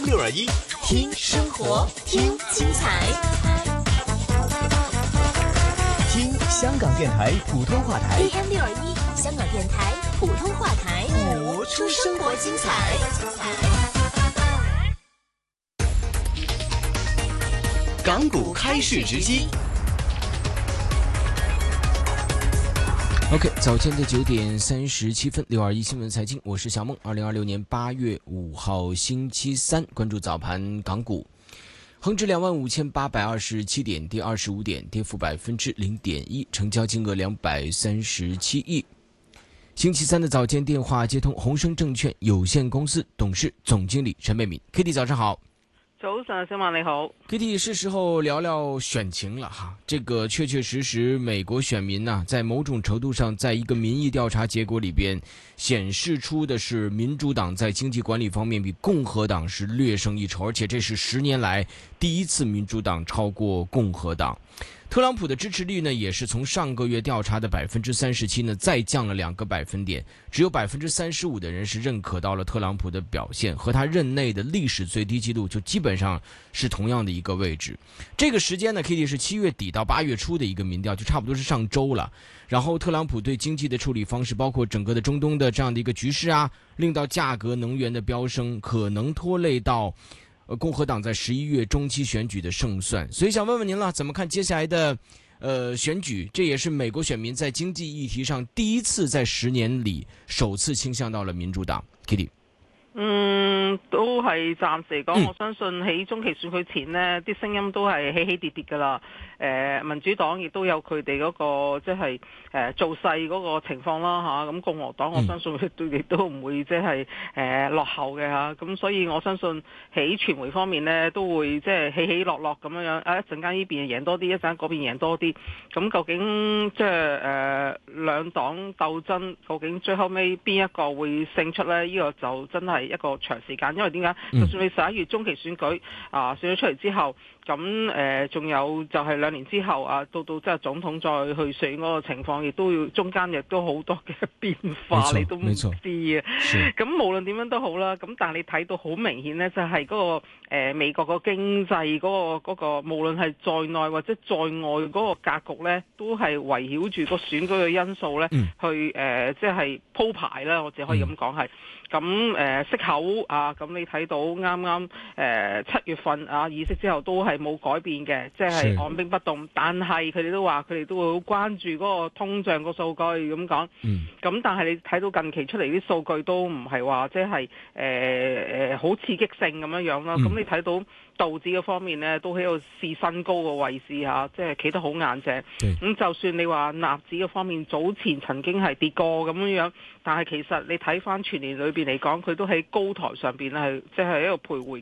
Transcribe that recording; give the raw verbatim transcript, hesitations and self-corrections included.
六二一，听生活，听精彩，听香港电台普通话台 A M 六二一，香港电台普通话台， 播出生活精彩。港股开市直击。 OK， 早间的九点三十七分，六二一新闻财经，我是小梦。二零二六年八月五号星期三，关注早盘港股，恒指两万五千八百二十七点，跌二十五点，跌幅百分之零点一，成交金额两百三十七亿。星期三的早间电话接通宏生证券有限公司董事总经理陈美敏 ，Kitty 早上好。 早上，小马你好 ，Kitty 是时候聊聊选情了哈。这个确确实实，美国选民呢、啊，在某种程度上，在一个民意调查结果里边，显示出的是民主党在经济管理方面比共和党是略胜一筹，而且这是十年来第一次民主党超过共和党。特朗普的支持率呢，也是从上个月调查的百分之三十七呢，再降了两个百分点，只有百分之三十五的人是认可到了特朗普的表现，和他任内的历史最低纪录就基本上是同样的一个位置。这个时间呢 ，Kitty 是七月底到八月初的一个民调，就差不多是上周了。然后特朗普对经济的处理方式，包括整个的中东的这样的一个局势啊，令到价格能源的飙升，可能拖累到。呃，共和党在十一月中期选举的胜算，所以想问问您了，怎么看接下来的呃选举？这也是美国选民在经济议题上第一次在十年里首次倾向到了民主党。Kitty， 嗯，都係暫時嚟講、 嗯， 我相信喺中期選舉前呢啲聲音都係起起跌跌㗎啦。誒、呃，民主黨亦都有佢哋嗰個即係誒造勢嗰個情況啦嚇。咁、啊、共和黨我相信佢都亦都唔會即係誒落後嘅嚇。咁、啊、所以我相信喺傳媒方面呢，都會即係起起落落咁樣樣。啊，一陣間呢邊贏多啲，一陣間嗰邊贏多啲。咁究竟即係誒兩黨鬥爭，究竟最後尾邊一個會勝出呢？呢、呢個就真係一個長時間，因為點解？就算你十一月中期選舉啊選咗出嚟之後，咁誒仲有就係兩年之後啊，到到即係總統再去選嗰個情況，亦都要中間亦都好多嘅變化，你都唔知啊。咁無論點樣都好啦，咁但係你睇到好明顯呢，就係、是、嗰、那個、呃、美國個經濟嗰、那個嗰、那個，無論係在內或者在外嗰個格局呢，都係圍繞住個選舉嘅因素呢，嗯、去誒即係鋪排啦。我只可以咁講係。咁誒、呃、息口啊，咁你睇到啱啱誒七月份啊議息之後都係冇改變嘅，即係按兵不動。但係佢哋都話佢哋都會好關注嗰個通脹個數據咁講。咁、嗯、但係你睇到近期出嚟啲數據都唔係話即係誒誒好刺激性咁樣樣啦。咁、嗯、你睇到道指嘅方面呢，都喺度試新高個位置嚇，即係企得好硬淨。咁就算你話納指嘅方面早前曾經係跌過咁樣樣，但係其實你睇翻全年裏邊嚟講，佢都喺高台上邊係即係一個徘徊